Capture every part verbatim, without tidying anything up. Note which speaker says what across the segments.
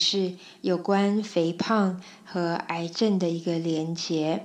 Speaker 1: 是有关肥胖和癌症的一个连结。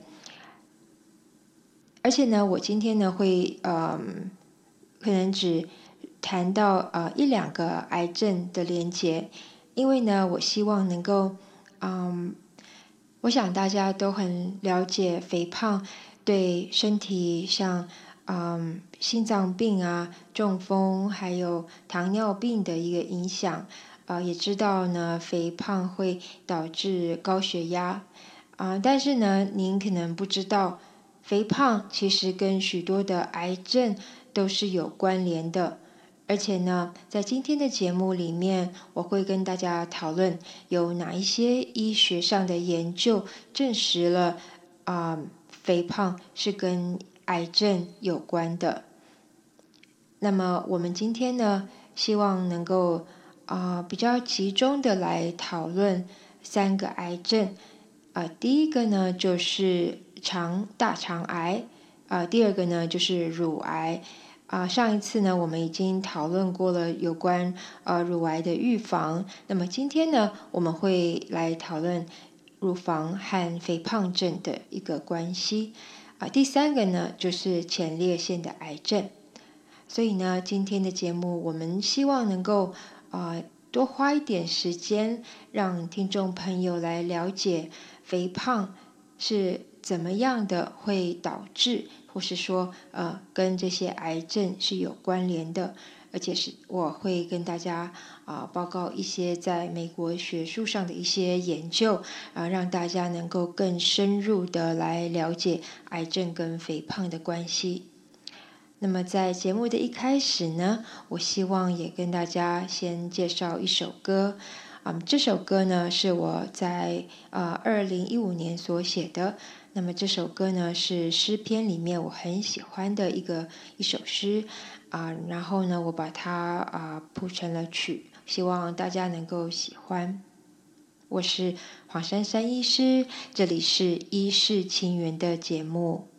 Speaker 1: 而且呢，我今天呢会呃，可能只谈到呃一两个癌症的连结，因为呢，我希望能够，嗯，我想大家都很了解肥胖对身体像嗯心脏病啊、中风还有糖尿病的一个影响，呃，也知道呢肥胖会导致高血压，啊、呃，但是呢，您可能不知道。肥胖其实跟许多的癌症都是有关联的，而且呢，在今天的节目里面，我会跟大家讨论有哪一些医学上的研究证实了啊、呃，肥胖是跟癌症有关的。那么我们今天呢，希望能够啊、呃、比较集中的来讨论三个癌症。啊、呃，第一个呢就是肠大肠癌，啊、呃，第二个呢就是乳癌，啊、呃，上一次呢我们已经讨论过了有关呃乳癌的预防，那么今天呢我们会来讨论乳房和肥胖症的一个关系，啊、呃，第三个呢就是前列腺的癌症，所以呢今天的节目我们希望能够啊。呃多花一点时间，让听众朋友来了解肥胖是怎么样的会导致，或是说呃跟这些癌症是有关联的，而且是我会跟大家啊、呃、报告一些在美国学术上的一些研究，啊、呃、让大家能够更深入的来了解癌症跟肥胖的关系。那么在节目的一开始呢，我希望也跟大家先介绍一首歌。嗯，这首歌呢是我在呃二零一五年所写的。那么这首歌呢是诗篇里面我很喜欢的一个一首诗啊、呃，然后呢我把它啊、呃、谱成了曲，希望大家能够喜欢。我是黄珊珊医师，这里是医事情缘的节目。